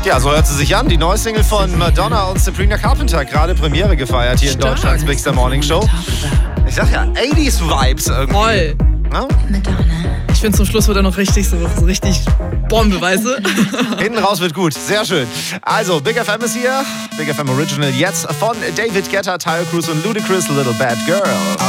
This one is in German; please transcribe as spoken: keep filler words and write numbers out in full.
Ja, so hört sie sich an. Die neue Single von Madonna und Sabrina Carpenter. Gerade Premiere gefeiert hier in Stark. Deutschlands Big Star Morning Show. Ich sag ja, achtziger-Vibes irgendwie. Voll. Ja? Ich finde, zum Schluss wird er noch richtig, so, so richtig Bombe, weißt du? Hinten raus wird gut. Sehr schön. Also, Big F M ist hier. Big F M Original jetzt von David Guetta, Tyler Cruz und Ludacris, Little Bad Girl.